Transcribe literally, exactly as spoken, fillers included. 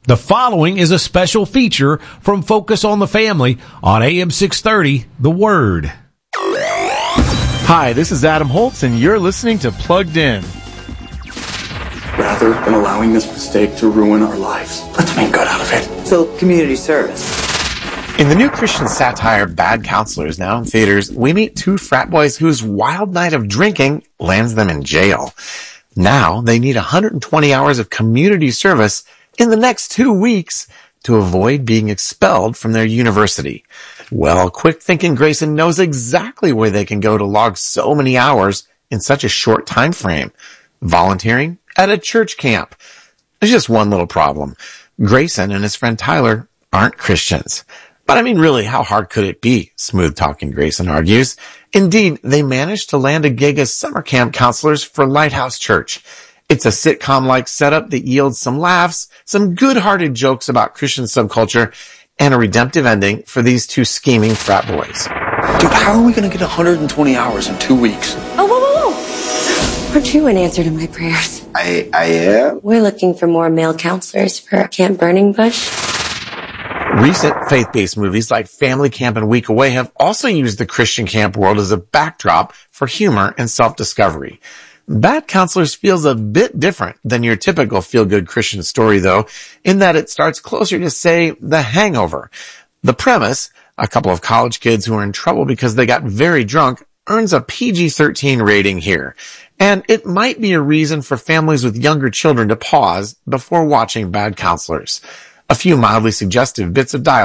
The following is a special feature from Focus on the Family on A M six thirty, The Word. Hi, this is Adam Holtz, and you're listening to Plugged In. Rather than allowing this mistake to ruin our lives, let's make good out of it. So, community service. In the new Christian satire Bad Counselors, now in theaters, we meet two frat boys whose wild night of drinking lands them in jail. Now they need one hundred twenty hours of community service in the next two weeks to avoid being expelled from their university. Well, quick-thinking Grayson knows exactly where they can go to log so many hours in such a short time frame. Volunteering at a church camp. There's just one little problem. Grayson and his friend Tyler aren't Christians. But I mean, really, how hard could it be? Smooth-talking Grayson argues. Indeed, they managed to land a gig as summer camp counselors for Lighthouse Church. It's a sitcom-like setup that yields some laughs, some good-hearted jokes about Christian subculture, and a redemptive ending for these two scheming frat boys. Dude, how are we going to get one hundred twenty hours in two weeks? Oh, whoa, whoa, whoa. Aren't you an answer to my prayers? I, I am? We're looking for more male counselors for Camp Burning Bush. Recent faith-based movies like Family Camp and Week Away have also used the Christian camp world as a backdrop for humor and self-discovery. Bad Counselors feels a bit different than your typical feel-good Christian story, though, in that it starts closer to, say, The Hangover. The premise, a couple of college kids who are in trouble because they got very drunk, earns a P G thirteen rating here. And it might be a reason for families with younger children to pause before watching Bad Counselors. A few mildly suggestive bits of dialogue